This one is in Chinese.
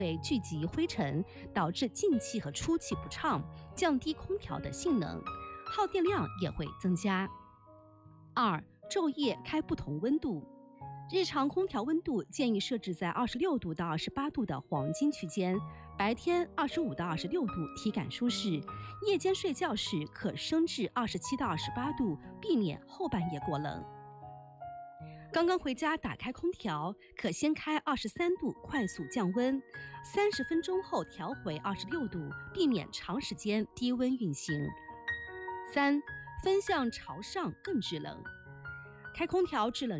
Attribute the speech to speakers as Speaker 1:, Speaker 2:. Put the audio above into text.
Speaker 1: 会聚集灰尘，导致进气和出气不畅，降低空调的性能，耗电量也会增加。2. 昼夜开不同温度。日常空调温度建议设置在26度到28度的黄金区间，白天25到26度，体感舒适；夜间睡觉时可升至27到28度，避免后半夜过冷。刚刚回家打开空调，可先开23度快速降温，30分钟后调回26度，避免长时间低温运行。3. 风向朝上更制冷。开空调制冷